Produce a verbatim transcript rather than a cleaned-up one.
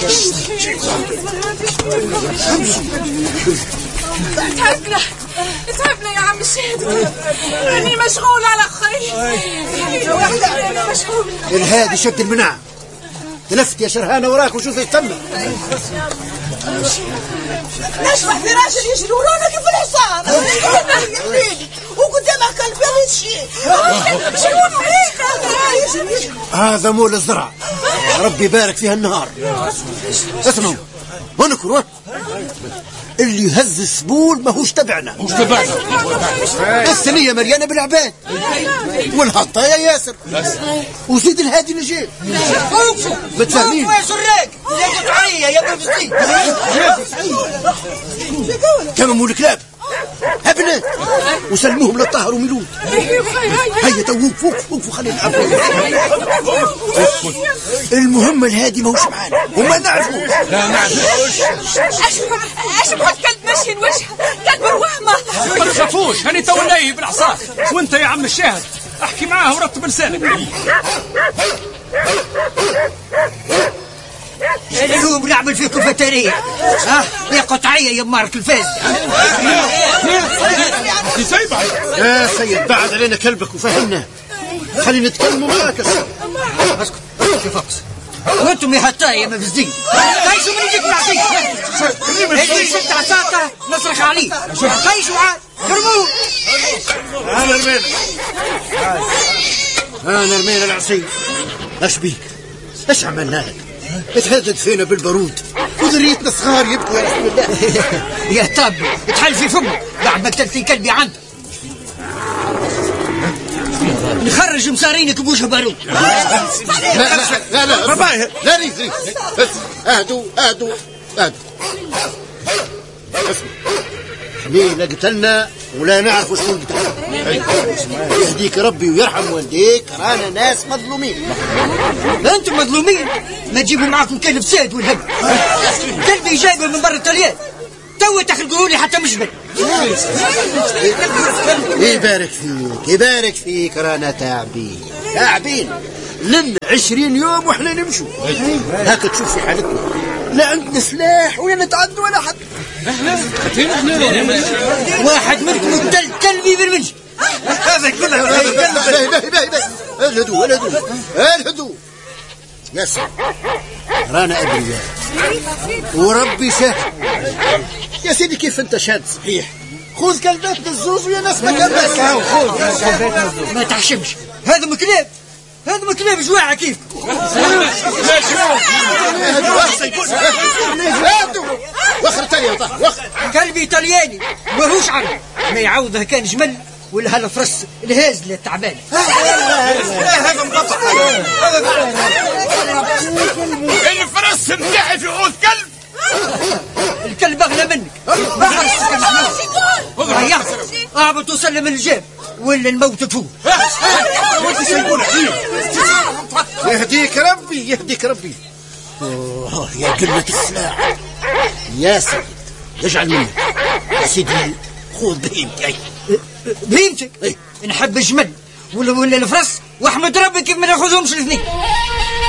تعبنا تعبنا يا عم الشهد، اني مشغول على خي. مشغول. الهادي شد المناعة، تلفت يا شرهانة وراك وشوف ايش تم. نشبح في راجل يجري ورانا كيف الحصان وقدامه كلب يمشي. هذا مول الزرع، ربي يبارك فيها النهار. اسمعوا ونكروا اللي يهز السبول ماهوش تبعنا، مش تبعنا. الثنية مليانة بالعباد والهطة يا ياسر وزيد الهادي نجيب. متفاهمين؟ يا سراق يا قطعية يا بنفسي كما مول الكلاب ابناء وسلموهم للطاهر وميلود. هيا تو وقفوا وقفوا خلينا نلعبوا. المهم الهادي ماهوش معانا وما نعرفوش. لا نعرفوش. اشبح كلب ماشي وجهه كلب الوهمه. ما تخافوش هاني تو نايه بالعصا. وانت يا عم الشاهد احكي معاه ورتب لسانك. اليوم نعمل فيكم فترية ها يا قطعية يا مارك الفاز. يا سيد بعد علينا كلبك وفهمنا، خلينا نتكلموا معاك. اسكت يا فقس وانتم يا حتاي يا مفزين تعيشوا من يجيك نعطيك. اللي يشد عصاته نصرخ عليه. تعيشوا عاد ارموه. انا رمينا انا رمينا العصي. اش بيك؟ ايش عملنا لك؟ اتهدد فينا بالبارود وذريتنا صغار يبكوا يا رسول الله. يا طب اتحل في فمك بعد ما قتلت لي كلبي عندك. نخرج مصارينك بوجه بارود. لا لا لا لا رباية لا ريت اهدوا اهدوا اهدوا. ليه لا قتلنا ولا نعرف شكون قتلنا. يهديك ربي ويرحم والديك، رانا ناس مظلومين. انتم مظلومين؟ ما تجيبوا معاكم كلب سيد والهب. كلبي جايبه من برا الطليان تو تخلقوا لي حتى مجبل. يبارك فيك يبارك فيك، رانا تعبين تعبين لنا عشرين يوم واحنا نمشوا. هاك تشوف في حالتنا، لا عندنا سلاح ولا نتعدى ولا حد. واحد منكم قتل كلبي بالمنج. هذا كله الهدوء الهدوء الهدوء يا سيدي، رانا أبرياء وربي شاهد. يا سيدي كيف انت شاد صحيح، خذ كلباتنا الزوز ويا ناس مكلبات. ما تحشمش، هذا مكلاب هذا مكلاب جواعة كيف. وخر تاني وخر. كلبي ايطالياني ماهوش عربي، ما يعوضه كان جمل ولا هالفرس الهازل التعبان. هذا مقطع. الفرس متاعي في عود كلب. الكلب اغلى منك. ريح اهبط وسلم الجاب ولا الموت تفوت. يهديك ربي يهديك ربي. أوه يا قلة السلاح يا سيد، اجعل منك يا سيدي. خذ بهيمتي. بهيمتك؟ نحب الجمل ولا ولا الفرس واحمد ربي كيف ما ناخذهمش الاثنين.